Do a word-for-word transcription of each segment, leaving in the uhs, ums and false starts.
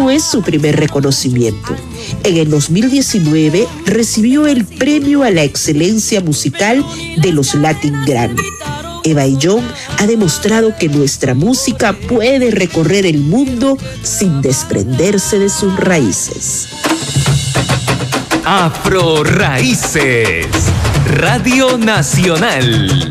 no es su primer reconocimiento. En el dos mil diecinueve recibió el premio a la excelencia musical de los Latin Grammy. Eva Ayllón ha demostrado que nuestra música puede recorrer el mundo sin desprenderse de sus raíces. Afro Raíces, Radio Nacional.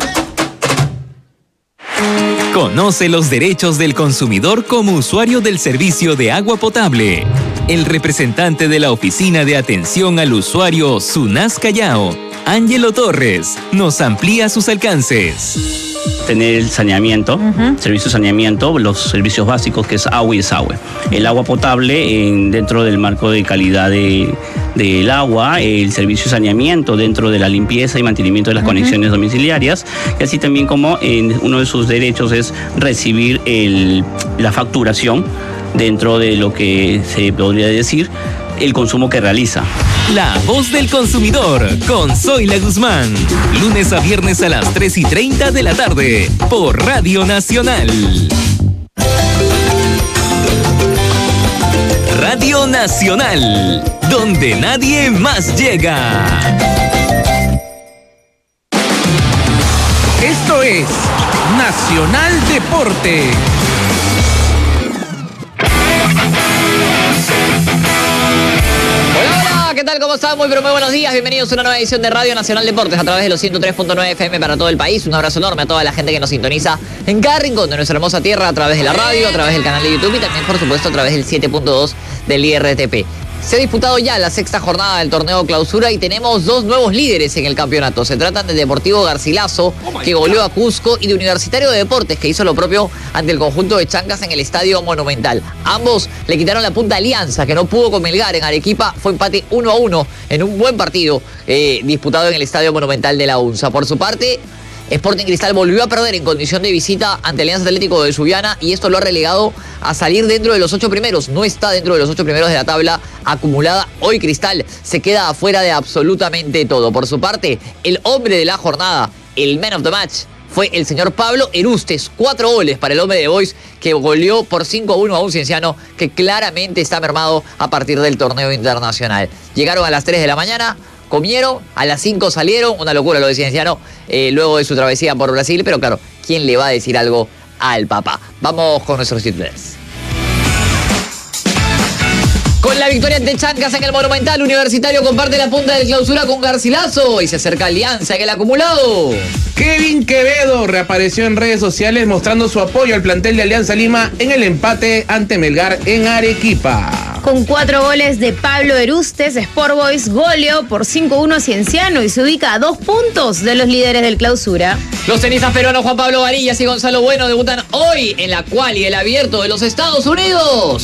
Conoce los derechos del consumidor como usuario del servicio de agua potable. El representante de la Oficina de Atención al Usuario SUNAS Callao, Ángelo Torres, nos amplía sus alcances. Tener el saneamiento, uh-huh. servicio de saneamiento, los servicios básicos que es agua y desagüe. El agua potable en, dentro del marco de calidad de, del agua, el servicio de saneamiento dentro de la limpieza y mantenimiento de las uh-huh. conexiones domiciliarias, y así también como en uno de sus derechos es recibir el, la facturación dentro de lo que se podría decir el consumo que realiza. La voz del consumidor con Zoila Guzmán. Lunes a viernes a las tres y treinta de la tarde por Radio Nacional. Radio Nacional, donde nadie más llega. Esto es Nacional Deporte. ¿Qué tal? ¿Cómo están? Muy pero muy buenos días. Bienvenidos a una nueva edición de Radio Nacional Deportes a través de los ciento tres punto nueve F M para todo el país. Un abrazo enorme a toda la gente que nos sintoniza en cada rincón de nuestra hermosa tierra a través de la radio, a través del canal de YouTube y también, por supuesto, a través del siete punto dos del I R T P. Se ha disputado ya la sexta jornada del torneo Clausura y tenemos dos nuevos líderes en el campeonato. Se tratan de Deportivo Garcilaso, que goleó a Cusco, y de Universitario de Deportes, que hizo lo propio ante el conjunto de Chancas en el Estadio Monumental. Ambos le quitaron la punta a Alianza, que no pudo con Melgar en Arequipa. Fue empate uno a uno en un buen partido eh, disputado en el Estadio Monumental de la UNSA. Por su parte, Sporting Cristal volvió a perder en condición de visita ante Alianza Atlético de Subiana y esto lo ha relegado a salir dentro de los ocho primeros. No está dentro de los ocho primeros de la tabla acumulada. Hoy Cristal se queda afuera de absolutamente todo. Por su parte, el hombre de la jornada, el man of the match, fue el señor Pablo Erustes. Cuatro goles para el hombre de Boys, que goleó por cinco a uno a un Cienciano que claramente está mermado a partir del torneo internacional. Llegaron a las tres de la mañana, comieron, a las cinco salieron, una locura lo de Cienciano, eh, luego de su travesía por Brasil, pero claro, ¿quién le va a decir algo al papá? Vamos con nuestros titulares. Con la victoria ante Chancas en el Monumental, Universitario comparte la punta del Clausura con Garcilaso y se acerca Alianza en el acumulado. Kevin Quevedo reapareció en redes sociales mostrando su apoyo al plantel de Alianza Lima en el empate ante Melgar en Arequipa. Con cuatro goles de Pablo Erustes, Sport Boys goleó por cinco a uno a Cienciano y se ubica a dos puntos de los líderes del Clausura. Los tenistas peruanos Juan Pablo Varillas y Gonzalo Bueno debutan hoy en la quali del Abierto de los Estados Unidos.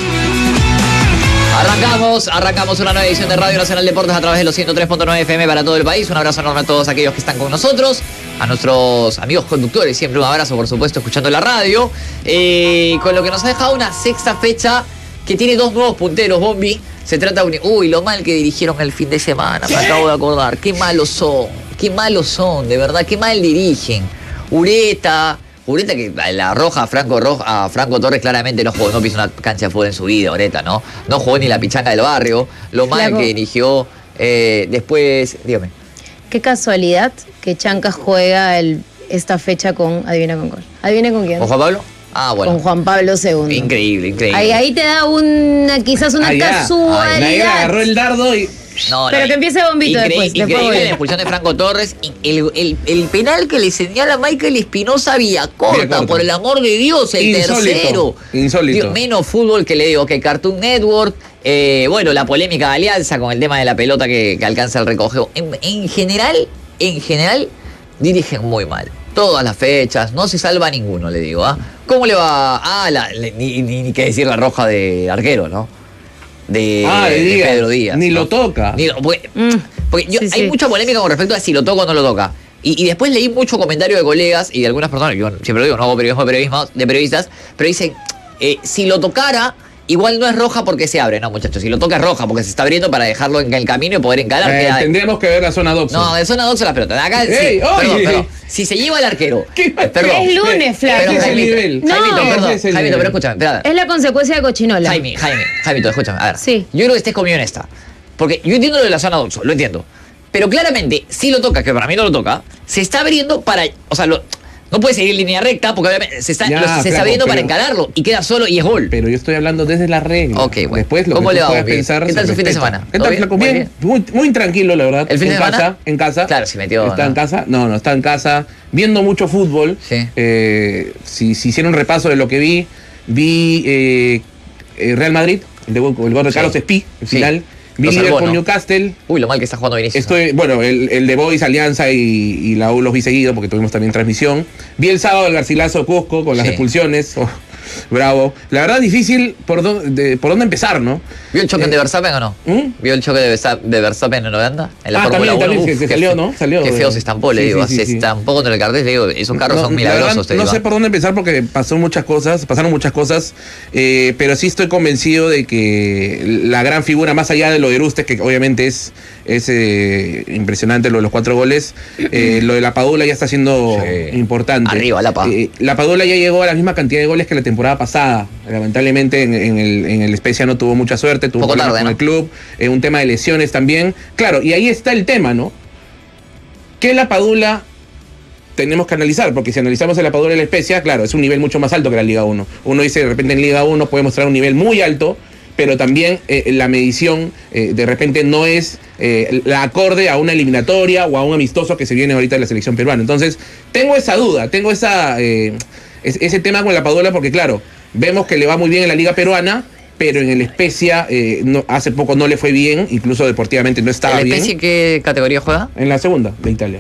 Arrancamos, arrancamos una nueva edición de Radio Nacional Deportes a través de los ciento tres punto nueve F M para todo el país. Un abrazo enorme a todos aquellos que están con nosotros, a nuestros amigos conductores, siempre un abrazo, por supuesto, escuchando la radio. Eh, con lo que nos ha dejado una sexta fecha que tiene dos nuevos punteros, Bombi. Se trata de un... Uy, lo mal que dirigieron el fin de semana, me acabo de acordar. Qué malos son, qué malos son, de verdad, qué mal dirigen. Ureta... Ureta que la roja a Franco, roja, a Franco Torres claramente no jugó, no pisó una cancha de fútbol en su vida, Ureta, ¿no? No jugó ni la pichanga del barrio, lo mal Flaco. que dirigió. Eh, después, dígame. Qué casualidad que Chancas juega el, esta fecha con, adivina con cuál. Adivina con quién. ¿Con Juan Pablo? Ah, bueno. Con Juan Pablo segundo. Increíble, increíble. Ahí, ahí te da una, quizás una Ay, casualidad. Nadie agarró el dardo y... No, pero no, que empiece Bombito increíble, después. Increíble después la expulsión de Franco Torres. El, el, el penal que le señala Michael Espinosa Villacorta, por el amor de Dios, el Insólito. tercero. Insólito. Dios, menos fútbol que le digo, que Cartoon Network. Eh, bueno, la polémica de Alianza con el tema de la pelota que, que alcanza el recogeo. En, en general, en general, dirigen muy mal. Todas las fechas, no se salva ninguno, le digo. ¿ah? ¿Cómo le va? Ah, la, le, ni, ni, ni qué decir la roja de arquero, ¿no? De, ah, de, de Pedro Díaz. Ni ¿no? lo toca. Ni lo, porque mm, porque yo, sí, hay sí. mucha polémica con respecto a si lo toca o no lo toca. Y, y después leí mucho comentario de colegas y de algunas personas, yo siempre lo digo, no hago periodismo de, periodismo, de periodistas, pero dicen, eh, si lo tocara, igual no es roja porque se abre, no, muchachos. Si lo toca es roja porque se está abriendo para dejarlo en el camino y poder encarar. Eh, queda... Tendríamos que ver la zona doxa. No, de zona doxa la pelota. Acá sí. Ey, Perdón, oye. perdón. Si se lleva el arquero. ¿Qué? Perdón. Es lunes, Flaco. Pero, Ese es el Jaimito, nivel. No. Jaimito, perdón. Ese es el Jaimito, nivel. pero escúchame, espera. Es la consecuencia de cochinola. Jaime, Jaime, Jaimito, escúchame. A ver. Sí. Yo creo que estés conmigo en esta. Porque yo entiendo lo de la zona doxa, lo entiendo. Pero claramente, si lo toca, que para mí no lo toca, se está abriendo para. O sea, lo, no puede seguir línea recta porque obviamente se está, Ya, lo- se está flaco, abriendo para pero- encararlo y queda solo y es gol. Pero yo estoy hablando desde la regla. Ok, bueno. Después lo ¿Cómo que le tú va, puedas Miguel? pensar ¿Qué tal se su fin de respeta. semana? ¿Qué ¿Todo tal, bien? flaco? Muy Bien, muy, muy tranquilo, la verdad. ¿El fin de en semana? casa, en casa. Claro, se metió, Está ¿no? en casa. No, no, está en casa. Viendo mucho fútbol. Sí. Eh, si, si hicieron un repaso de lo que vi, vi eh, eh, Real Madrid, el, de, el gol de Sí. Carlos Espí, el Sí. final. Vi Lo salvó, Liverpool ¿no? Newcastle. Uy, lo mal que está jugando Vinicius. Estoy, bueno, el, el de Boys, Alianza y, y la U los vi seguido porque tuvimos también transmisión. Vi el sábado el Garcilaso Cusco con las Sí. expulsiones. Oh, bravo. La verdad, difícil por, dó- de- por dónde empezar, ¿no? ¿Vio el choque Eh, de Verstappen o no? ¿Mm? ¿Vio el choque de Versa- de Verstappen en Holanda? En la Ah, Fórmula también, uno. también, que- Uf, que qué salió, fe- ¿no? Salió, Qué feo eh. se estampó, le Sí, digo. sí, Se sí, sí. estampó contra el cartel, le digo. Esos carros No, son la milagrosos, verdad, te no digo. sé por dónde empezar porque pasó muchas cosas, pasaron muchas cosas, eh, pero sí estoy convencido de que la gran figura, más allá de lo de Erustes, que obviamente es, es eh, impresionante lo de los cuatro goles, eh, lo de la Padula ya está siendo Sí. importante. Arriba, la Pa. Eh, la Padula ya llegó a la misma cantidad de goles que la temporada pasada. Lamentablemente en, en el, en el Spezia no tuvo mucha suerte, tuvo Poco problemas tarde, con ¿no? el club, eh, un tema de lesiones también. Claro, y ahí está el tema, ¿no? Que la Padula tenemos que analizar, porque si analizamos el La Padula y la Spezia, claro, es un nivel mucho más alto que la Liga uno. Uno dice, de repente en Liga uno puede mostrar un nivel muy alto, pero también eh, la medición eh, de repente no es eh, la acorde a una eliminatoria o a un amistoso que se viene ahorita de la selección peruana. Entonces, tengo esa duda, tengo esa eh, es- ese tema con la Padula, porque claro, vemos que le va muy bien en la Liga peruana, pero en el Spezia eh, no, hace poco no le fue bien, incluso deportivamente no estaba ¿El bien. Spezia en qué categoría juega? En la segunda de Italia.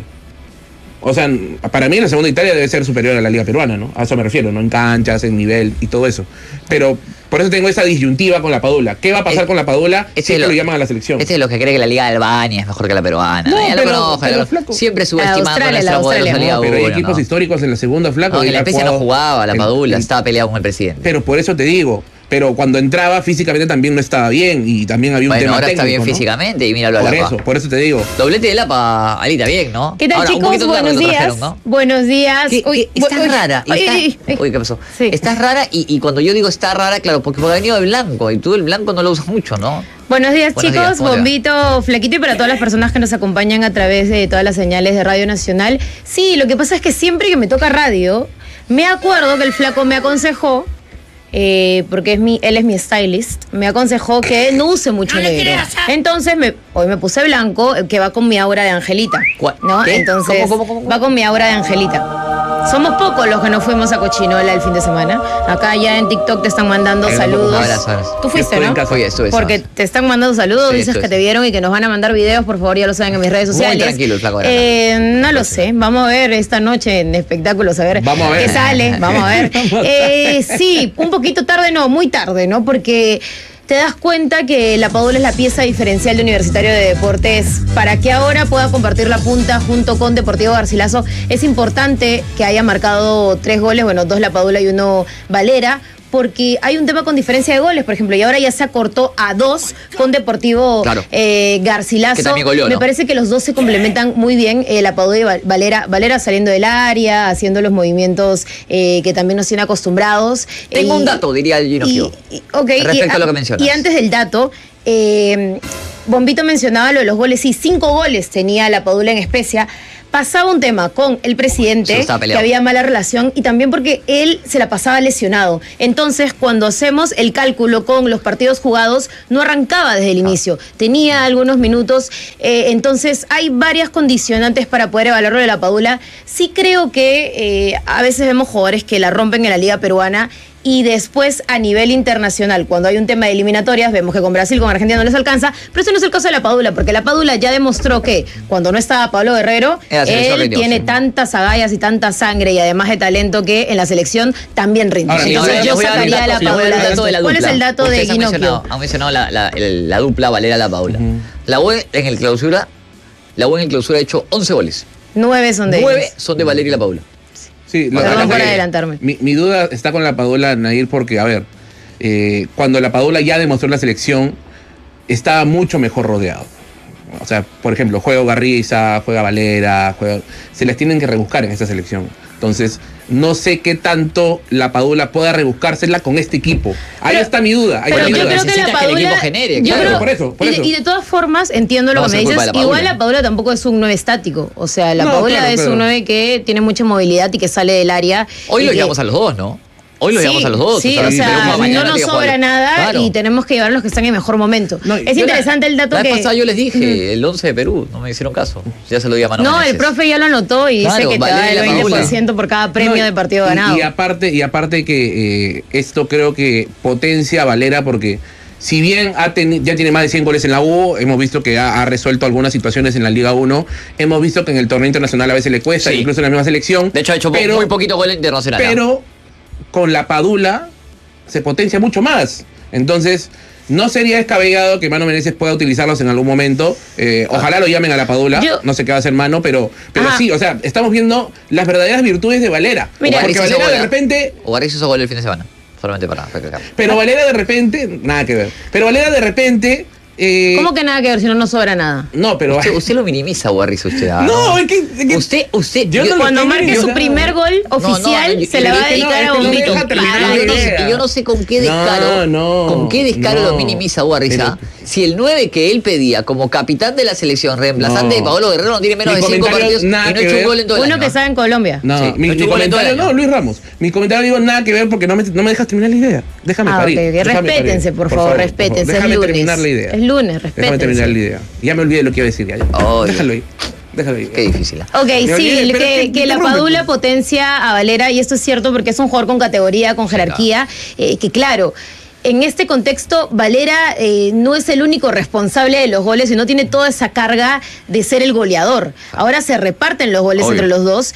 O sea, para mí la segunda de Italia debe ser superior a la liga peruana, ¿no? A eso me refiero, ¿no? En canchas, en nivel y todo eso. Pero por eso tengo esa disyuntiva con la Padula. ¿Qué va a pasar Eh, con la Padula este si es que lo- lo llaman a la selección? Este es lo que cree que la Liga de Albania es mejor que la peruana. No, Ya pero- lo conozco, pero, ya lo- flaco. siempre subestimando Australia, nuestra la poderosa Australia. Liga No, pero hay uno, equipos ¿no? históricos en la segunda, flaco. No, y en la ha Spezia no jugado jugaba, la el- Padula, el- estaba peleado con el presidente. Pero por eso te digo. Pero cuando entraba físicamente también no estaba bien y también había un Bueno, tema ahora está bien técnico, ¿no? físicamente y míralo a Por la eso, por eso te digo. Doblete de Lapa, Alita, bien, ¿no? ¿Qué tal, Ahora, un chicos? poquito tarde Buenos lo días. trajeron, ¿no? Buenos días. ¿Qué- Uy, qué- está uy, rara. uy, está- uy, uy. Uy, ¿qué pasó? Sí. Está rara y, y cuando yo digo está rara, claro, porque, porque ha venido de blanco y tú el blanco no lo usas mucho, ¿no? Buenos días, Buenos chicos. días, ¿cómo te va? Bombito, Flaquito y para todas las personas que nos acompañan a través de todas las señales de Radio Nacional. Sí, lo que pasa es que siempre que me toca radio, me acuerdo que el flaco me aconsejó, eh, porque es mi, él es mi stylist, me aconsejó que no use mucho negro. Entonces, me, hoy me puse blanco, eh, que va con mi aura de Angelita. ¿Cuál? ¿No? ¿Qué? Entonces, ¿Cómo, cómo, cómo, cómo? va con mi aura de Angelita. Somos pocos los que nos fuimos a Cochinola el fin de semana. Acá ya en TikTok te están mandando Ahí, saludos. abrazo, abrazo. Tú fuiste, Estoy ¿no? en casa. Oye, estuve Porque sábado. te están mandando saludos, Sí, dices estuve que te sábado. vieron y que nos van a mandar videos, por favor, ya lo saben en mis redes Muy sociales. tranquilo el flaco de la Eh, no lo sé, vamos a ver esta noche en espectáculos, a ver, Vamos a ver. qué sale, vamos a ver. Eh, sí, un poquito tarde, no, muy tarde, ¿no? Porque te das cuenta que la Padula es la pieza diferencial de Universitario de Deportes para que ahora pueda compartir la punta junto con Deportivo Garcilaso. Es importante que haya marcado tres goles, bueno, dos la Padula y uno Valera, porque hay un tema con diferencia de goles, por ejemplo, y ahora ya se acortó a dos con Deportivo Claro. eh, Garcilaso. Que también goleó, Me ¿no? parece que los dos se complementan muy bien, eh, la Padula y Val- Valera, Valera saliendo del área, haciendo los movimientos eh, que también nos tienen acostumbrados. Tengo Eh, un dato, diría el Gino y- Gio. y- ok, Respecto y, a lo que mencionas. Y antes del dato, eh, Bombito mencionaba lo de los goles. Sí, cinco goles tenía la Padula en Spezia. Pasaba un tema con el Se presidente, lo estaba que peleando. había mala relación, y también porque él se la pasaba lesionado. Entonces, cuando hacemos el cálculo con los partidos jugados, no arrancaba desde el inicio. Tenía algunos minutos. eh, entonces, hay varias condicionantes para poder evaluarlo de la Padula. Sí creo que eh, a veces vemos jugadores que la rompen en la Liga Peruana. Y después, a nivel internacional, cuando hay un tema de eliminatorias, vemos que con Brasil, con Argentina no les alcanza, pero ese no es el caso de la Padula, porque la Padula ya demostró que cuando no estaba Pablo Guerrero, En la selección él rindió, tiene sí. tantas agallas y tanta sangre y además de talento que en la selección también rinde. Ahora, Entonces, les voy a- yo les voy a dar un sacaría a la dato- les voy a dar un Padula. dato de la ¿Cuál es dupla. el dato de Ustedes han Ginocchio? mencionado, han mencionado la, la, el- la dupla Valera la Paula. La U en el clausura, la U en el clausura ha hecho once goles. Nueve son de Nueve ellos. son de Valera y la Paula. Sí, Perdón la- por la- adelantarme. Mi, mi duda está con la Padula, Nair, porque, a ver, eh, cuando la Padula ya demostró en la selección, estaba mucho mejor rodeado. O sea, por ejemplo, juega Garriza, juega Valera, juega, se les tienen que rebuscar en esta selección. Entonces, no sé qué tanto la Padula pueda rebuscársela con este equipo. Ahí pero, está mi duda. Ahí pero está mi yo duda. creo que la Necesitas Padula, que el equipo genere, yo claro. creo- Por eso, por y, de, eso. y de todas formas, entiendo lo No, que me es culpa dices. de la Padula. Igual la Padula tampoco es un nueve estático. O sea, la No, Padula claro, es claro. un nueve que tiene mucha movilidad y que sale del área. Hoy y lo que- llevamos a los dos, ¿no? Hoy lo Sí, llevamos a los dos. Sí, o sea, o sí, sea, pero no mañana nos tiene que sobra jugar. nada Claro. y tenemos que llevar a los que están en mejor momento. No, es yo la- interesante el dato La vez que... pasada yo les dije, el once de Perú, no me hicieron caso. Ya se lo di a Mano No, el Menezes. profe ya lo anotó y Claro, dice que te Valera da y el la veinte por ciento Padula. por cada premio No, y- de partido y- ganado. Y, aparte, y aparte que eh, esto creo que potencia a Valera porque si bien ha teni- ya tiene más de cien goles en la U, hemos visto que ha, ha resuelto algunas situaciones en la Liga uno, hemos visto que en el torneo internacional a veces le cuesta, Sí. incluso en la misma selección. De hecho, ha hecho pero, muy poquito gol internacional. ¿ah? Pero con la Padula se potencia mucho más. Entonces, no sería descabellado que Mano Menezes pueda utilizarlos en algún momento. Eh, ojalá lo llamen a la Padula. Yo- no sé qué va a hacer Mano, pero, pero Ajá. sí, o sea, estamos viendo las verdaderas virtudes de Valera. Mira, porque Ugarriz hizo Valera de gol, ¿ah? repente Ugarriz hizo gol el fin de semana. Solamente para recalcar. pero Valera de repente, nada que ver. Pero Valera de repente. eh, ¿Cómo que nada que ver si no nos sobra nada? No, pero. Usted, usted lo minimiza, Ugarriz, usted. ah, No, es que. es que- Usted, usted. Yo no lo Cuando estoy marque su minimizando. primer gol no, oficial, yo- se yo la le va a dije, dedicar no, a es que no me Bombito. deja terminar Claro, la yo no, sé, idea. yo no sé con qué No, descaro, no, con qué descaro no. lo minimiza Ugarriz. ¿ah? Si el nueve que él pedía como capitán de la selección, reemplazante No. de Paolo Guerrero, no tiene menos Mi de cinco comentario, partidos y no nada ha que hecho un ver. gol en todo el Uno año, que ¿ah? está en Colombia. No, Sí, mi, no mi tuvo gol en todo el comentario, año. no, Luis Ramos. Mi comentario digo nada que ver porque no me, no me dejas terminar la idea. Déjame Ah, parir. ok, ok. déjame Respétense, parir, por favor, respétense, es Déjame lunes. terminar la idea. Es lunes, Déjame respétense. terminar la idea. Ya me olvidé lo que iba a decir. Ya, ya. Oye. Déjalo ahí. Déjalo ahí. Qué difícil. ¿ah? Ok, Me sí, olvidé, pero que, es que- que ¿qué la te rompe? Padula potencia a Valera, y esto es cierto porque es un jugador con categoría, con jerarquía, eh, que claro, en este contexto Valera eh, no es el único responsable de los goles y no tiene toda esa carga de ser el goleador. Ahora se reparten los goles Obvio. entre los dos.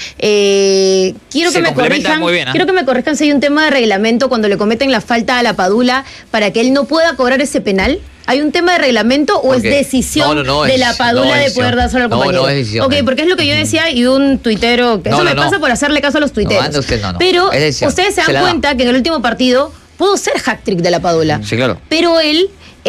Eh, quiero Se que me complementan corrijan, muy bien, ¿ah? quiero que me corrijan si hay un tema de reglamento cuando le cometen la falta a la Padula para que él no pueda cobrar ese penal. ¿Hay un tema de reglamento o ¿Por es qué? decisión No, no, no, de es- la Padula no, es de poder decisión. dárselo al No, compañero? no, es decisión, Ok, eh. porque es lo que yo decía y un tuitero, que No, eso no, me no. pasa por hacerle caso a los tuiteros. No, anda usted, no, no. Pero Es decisión. ustedes se Se dan la da. cuenta que en el último partido pudo ser hat-trick de la Padula. Sí, claro. Pero él,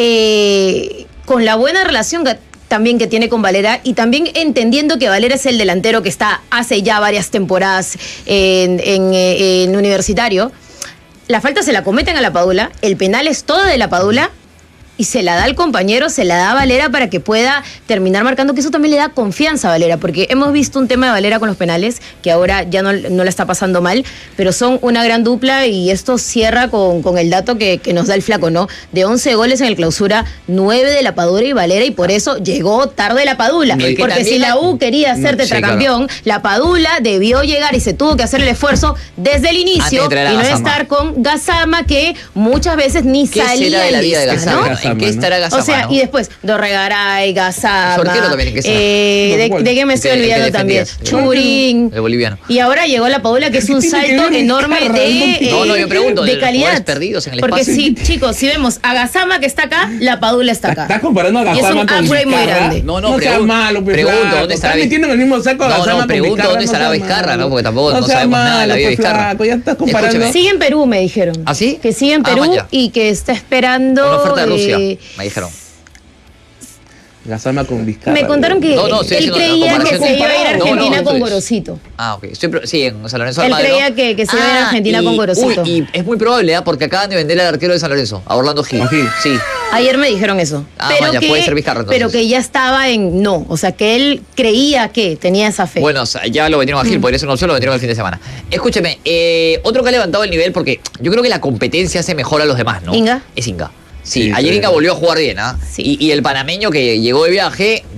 eh, con la buena relación que también que tiene con Valera y también entendiendo que Valera es el delantero que está hace ya varias temporadas en, en, eh, en Universitario, la falta se la cometen a la Padula, el penal es todo de la Padula y se la da al compañero, se la da a Valera para que pueda terminar marcando, que eso también le da confianza a Valera, porque hemos visto un tema de Valera con los penales, que ahora ya no, no la está pasando mal, pero son una gran dupla y esto cierra con, con el dato que, que nos da el flaco, ¿no? De once goles en el clausura, nueve de la Padula y Valera, y por eso llegó tarde la Padula, Y el que porque si también- la U quería ser No, sí, tetracampeón, la Padula debió llegar y se tuvo que hacer el esfuerzo desde el Antes inicio de traer a y no Gassama. estar con Gazama, que muchas veces ni ¿Qué salía será de la vida de lista, Gassama? ¿no? ¿En qué ¿no? estará Gassama? O sea, ¿no? y después Dorregaray, Gazama. Su arquero también, ¿qué será? eh, de, ¿Cuál? ¿De qué me estoy El que- el que olvidando también? defendías. Churín. El boliviano. Y ahora llegó la Padula, que es un ¿Qué tiene que salto ver enorme Vizcarra? de, No, no, yo pregunto, de de los calidad. jugadores perdidos en el Porque espacio. si, chicos, si vemos a Gazama que está acá, la Padula está acá. ¿Estás comparando a Y es un Gazama con upgrade muy Vizcarra? grande. No, no, no seas pregun- malo, pues, pregunto, flaco. ¿dónde estará Estás Viz- metiendo en el mismo saco a No, no, Gazama con pregunto, Vizcarra, ¿dónde no estará seas Vizcarra, malo. no? Porque tampoco no seas sabemos nada de la malo, vida de pues, Vizcarra. flaco, ya estás comparando. Escúcheme. Sigue en Perú, me dijeron. ¿Ah, sí? Que sigue en Ah, Perú vaya. y que está esperando. Una oferta de Rusia, eh, me dijeron. Gazama con Vizcarra. Me contaron que No, no, estoy él haciendo la creía que comparación. se iba a ir a No, no, Argentina esto con es- Gorosito. Ah, ok. Estoy pro- sí, en San Lorenzo Él Almagro. creía que- que se iba a ir a Argentina y- con Gorosito. Uy, y es muy probable, ¿ah? Porque acaban de vender al arquero de San Lorenzo, a Orlando Gil. ¿A Gil? Sí. Ayer me dijeron eso. Ah, pero vaya, que, puede ser Vizcarra, entonces. pero que ya estaba en no. O sea, que él creía que tenía esa fe. Bueno, o sea, ya lo vendieron a Gil, podría ser una opción, lo vendieron el fin de semana. Escúcheme, eh, otro que ha levantado el nivel, porque yo creo que la competencia hace mejor a los demás, ¿no? ¿Inga? Es Inga. Sí, Sí, ayer sí. Inga volvió a jugar bien, ¿ah? Sí. Y, y el panameño que llegó de viaje